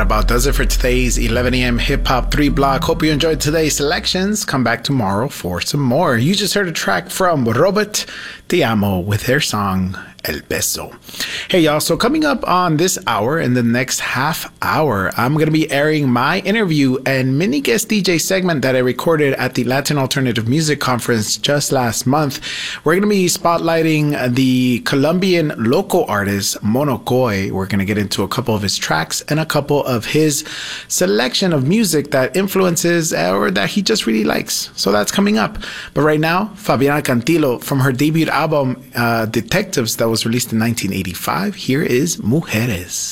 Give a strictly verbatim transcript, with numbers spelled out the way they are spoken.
about does it for today's eleven a.m. Hip Hop three Block. Hope you enjoyed today's selections. Come back tomorrow for some more. You just heard a track from Robert Te Amo with their song El Beso. Hey y'all, so coming up on this hour, in the next half hour, I'm going to be airing my interview and mini guest D J segment that I recorded at the Latin Alternative Music Conference just last month. We're going to be spotlighting the Colombian local artist Monocoy. We're going to get into a couple of his tracks and a couple of his selection of music that influences or that he just really likes. So that's coming up. But right now, Fabiana Cantilo from her debut album uh, Detectives that was released in nineteen eighty-five. Here is Mujeres.